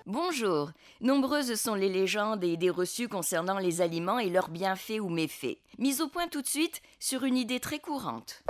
Bonjour. Nombreuses sont les légendes et idées reçues concernant les aliments et leurs bienfaits ou méfaits. Mise au point tout de suite sur une idée très courante.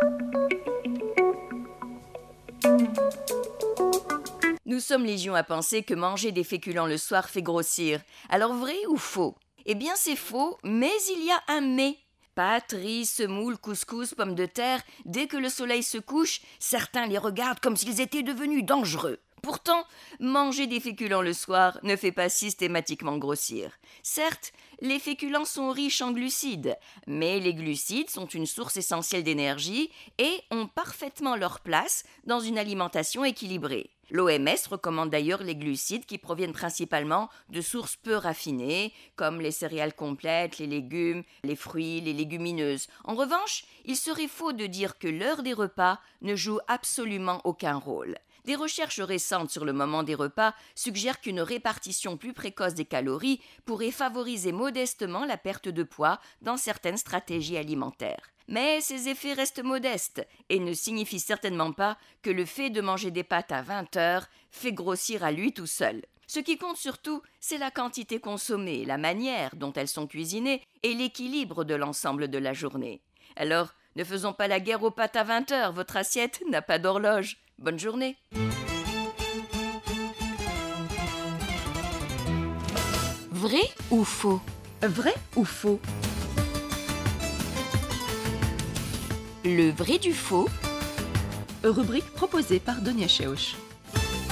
Nous sommes légion à penser que manger des féculents le soir fait grossir. Alors vrai ou faux? Eh bien c'est faux, mais il y a un mais. Pâtes, riz, semoule, couscous, pommes de terre, dès que le soleil se couche, certains les regardent comme s'ils étaient devenus dangereux. Pourtant, manger des féculents le soir ne fait pas systématiquement grossir. Certes, les féculents sont riches en glucides, mais les glucides sont une source essentielle d'énergie et ont parfaitement leur place dans une alimentation équilibrée. L'OMS recommande d'ailleurs les glucides qui proviennent principalement de sources peu raffinées, comme les céréales complètes, les légumes, les fruits, les légumineuses. En revanche, il serait faux de dire que l'heure des repas ne joue absolument aucun rôle. Des recherches récentes sur le moment des repas suggèrent qu'une répartition plus précoce des calories pourrait favoriser modestement la perte de poids dans certaines stratégies alimentaires. Mais ces effets restent modestes et ne signifient certainement pas que le fait de manger des pâtes à 20 heures fait grossir à lui tout seul. Ce qui compte surtout, c'est la quantité consommée, la manière dont elles sont cuisinées et l'équilibre de l'ensemble de la journée. Alors, ne faisons pas la guerre aux pâtes à 20 heures, votre assiette n'a pas d'horloge. Bonne journée. Vrai ou faux? Vrai ou faux? Le vrai du faux. Rubrique proposée par Donia Sheosh.